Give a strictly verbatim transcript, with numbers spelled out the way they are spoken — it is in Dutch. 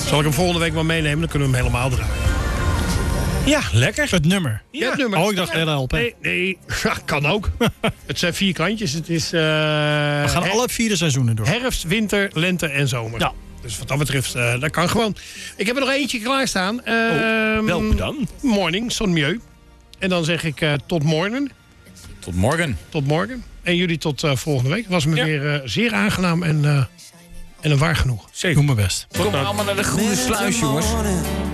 Zal ik hem volgende week maar meenemen, dan kunnen we hem helemaal draaien. Ja, lekker. Het nummer. Ja, het nummer. Oh, ik dacht ja. R L P. Nee, nee. Ja, kan ook. Het zijn vier kantjes. Het is... Uh, We gaan her- alle vier de seizoenen door. herfst, winter, lente en zomer. Ja. Dus wat dat betreft, uh, dat kan gewoon. Ik heb er nog eentje klaarstaan. Uh, Oh, welke dan? Morning, son mieux. En dan zeg ik uh, tot morgen. Tot morgen. Tot morgen. En jullie tot uh, volgende week. Het was me Ja. weer uh, zeer aangenaam en, uh, en een waar genoeg. Zeker. Doe mijn best. Kom allemaal naar de Groene Sluis, jongens.